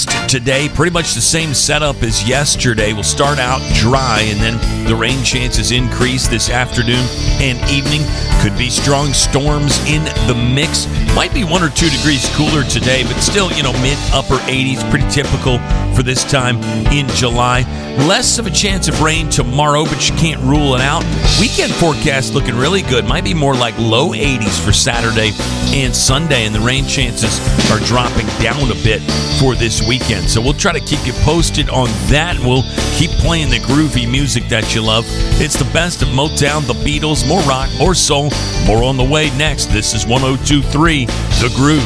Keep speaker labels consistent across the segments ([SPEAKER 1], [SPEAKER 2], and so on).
[SPEAKER 1] Today, pretty much the same setup as yesterday. We'll start out dry, and then the rain chances increase this afternoon and evening. Could be strong storms in the mix. Might be 1 or 2 degrees cooler today, but still, mid-upper 80s. Pretty typical for this time in July. Less of a chance of rain tomorrow, but you can't rule it out. Weekend forecast looking really good. Might be more like low 80s for Saturday and Sunday, and the rain chances are dropping down a bit for this weekend. So we'll try to keep you posted on that. We'll keep playing the groovy music that you love. It's the best of Motown, the Beatles, more rock, more soul, more on the way next. This is 102.3 The Groove.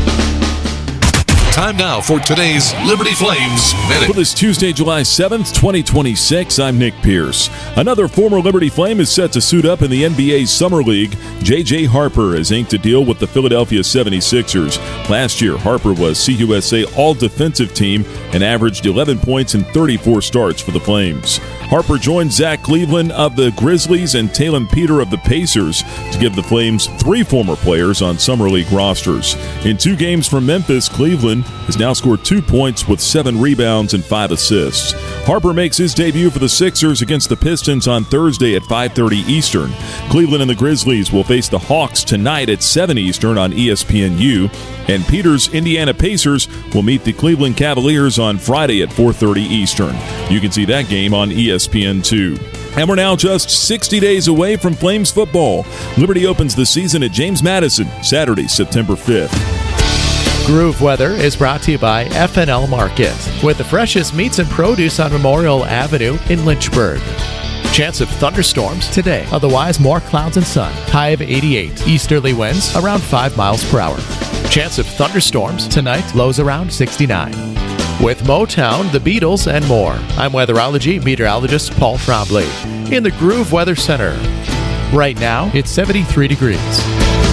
[SPEAKER 2] Time now for today's Liberty Flames Minute.
[SPEAKER 3] For this Tuesday, July 7th, 2026, I'm Nick Pierce. Another former Liberty Flame is set to suit up in the NBA's Summer League. J.J. Harper has inked a deal with the Philadelphia 76ers. Last year, Harper was CUSA All-Defensive Team and averaged 11 points in 34 starts for the Flames. Harper joined Zach Cleveland of the Grizzlies and Talon Peter of the Pacers to give the Flames 3 former players on Summer League rosters. In 2 games from Memphis, Cleveland has now scored 2 points with 7 rebounds and 5 assists. Harper makes his debut for the Sixers against the Pistons on Thursday at 5:30 Eastern. Cleveland and the Grizzlies will face the Hawks tonight at 7 Eastern on ESPNU, and Peter's Indiana Pacers will meet the Cleveland Cavaliers on Friday at 4:30 Eastern. You can see that game on ESPN2. And we're now just 60 days away from Flames football. Liberty opens the season at James Madison, Saturday, September 5th.
[SPEAKER 4] Groove Weather is brought to you by F&L Market, with the freshest meats and produce on Memorial Avenue in Lynchburg. Chance of thunderstorms today, otherwise more clouds and sun. High of 88. Easterly winds around 5 miles per hour. Chance of thunderstorms tonight, lows around 69. With Motown, the Beatles, and more, I'm weatherology meteorologist Paul Trombley in the Groove Weather Center. Right now, it's 73 degrees.